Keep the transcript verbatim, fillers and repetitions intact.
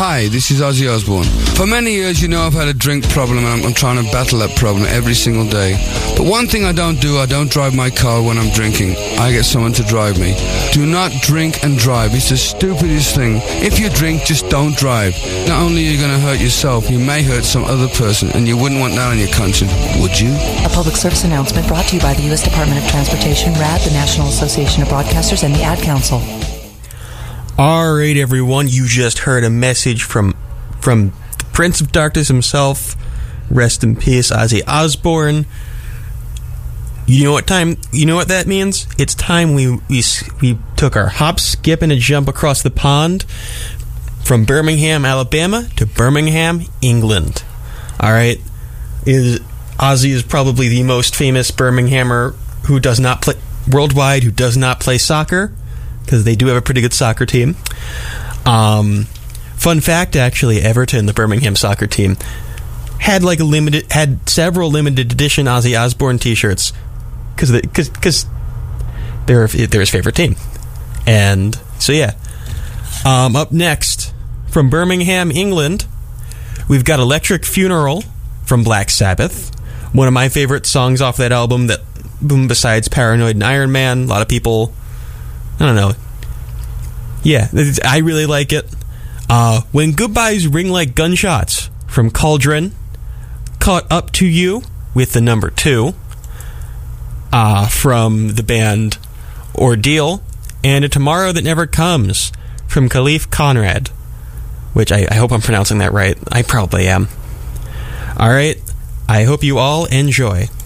Hi, this is Ozzy Osbourne. For many years, you know, I've had a drink problem and I'm, I'm trying to battle that problem every single day. But one thing I don't do, I don't drive my car when I'm drinking. I get someone to drive me. Do not drink and drive. It's the stupidest thing. If you drink, just don't drive. Not only are you going to hurt yourself, you may hurt some other person, and you wouldn't want that on your conscience, would you? A public service announcement brought to you by the U S Department of Transportation, R A D, the National Association of Broadcasters, and the Ad Council. All right, everyone, you just heard a message from from the Prince of Darkness himself. Rest in peace, Ozzy Osbourne. You know what time? You know what that means? It's time we we we took our hop, skip, and a jump across the pond from Birmingham, Alabama, to Birmingham, England. All right, is Ozzy is probably the most famous Birminghamer who does not play worldwide, who does not play soccer, because they do have a pretty good soccer team. Um, fun fact, actually, Everton, the Birmingham soccer team, had like a limited, had several limited edition Ozzy Osbourne T-shirts because because because they're they're his favorite team, and so yeah. Um, up next from Birmingham, England, we've got Electric Funeral from Black Sabbath, one of my favorite songs off that album. That besides Paranoid and Iron Man, a lot of people. I don't know. Yeah, I really like it. Uh, When Goodbyes Ring Like Gunshots from Cauldron. Caught Up to You with the number two uh, from the band Ordeal. And A Tomorrow That Never Comes from Khalif Conrad. Which I, I hope I'm pronouncing that right. I probably am. All right. I hope you all enjoy.